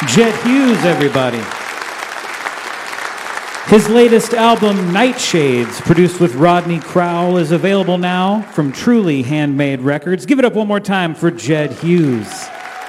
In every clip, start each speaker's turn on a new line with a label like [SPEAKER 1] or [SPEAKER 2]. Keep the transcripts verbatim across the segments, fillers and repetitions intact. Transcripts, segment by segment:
[SPEAKER 1] Jet Hughes, everybody. His latest album, Nightshades, produced with Rodney Crowell, is available now from Truly Handmade Records. Give it up one more time for Jed Hughes.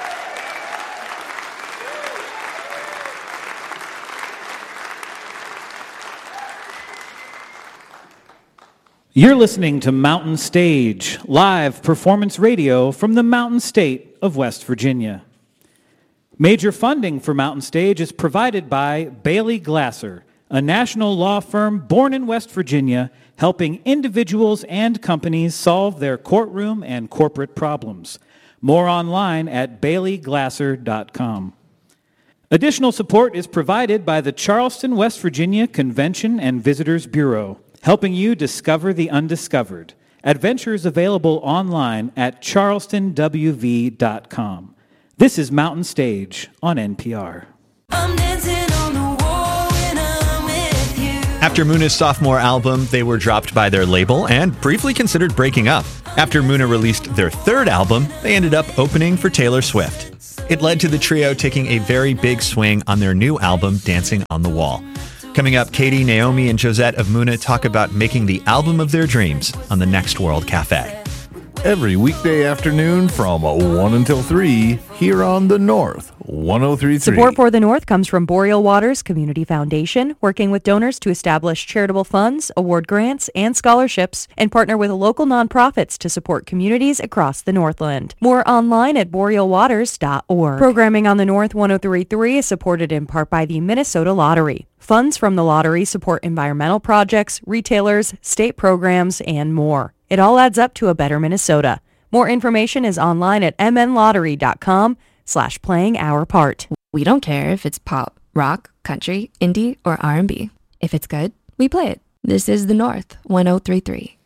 [SPEAKER 1] You're listening to Mountain Stage, live performance radio from the Mountain State of West Virginia. Major funding for Mountain Stage is provided by Bailey Glasser, a national law firm born in West Virginia, helping individuals and companies solve their courtroom and corporate problems. More online at bailey glasser dot com. Additional support is provided by the Charleston, West Virginia Convention and Visitors Bureau, helping you discover the undiscovered. Adventures available online at charleston w v dot com. This is Mountain Stage on N P R. I'm dancing on the wall when I'm with you.
[SPEAKER 2] After Muna's sophomore album, they were dropped by their label and briefly considered breaking up. After Muna released their third album, they ended up opening for Taylor Swift. It led to the trio taking a very big swing on their new album, Dancing on the Wall. Coming up, Katie, Naomi, and Josette of Muna talk about making the album of their dreams on the Next World Cafe.
[SPEAKER 3] Every weekday afternoon from one until three, here on The North, one oh three point three.
[SPEAKER 4] Support for The North comes from Boreal Waters Community Foundation, working with donors to establish charitable funds, award grants, and scholarships, and partner with local nonprofits to support communities across the Northland. More online at boreal waters dot org. Programming on The North one oh three point three is supported in part by the Minnesota Lottery. Funds from the lottery support environmental projects, retailers, state programs, and more. It all adds up to a better Minnesota. More information is online at m n lottery dot com slash playing our part.
[SPEAKER 5] We don't care if it's pop, rock, country, indie, or R and B. If it's good, we play it. This is The North, one oh three point three.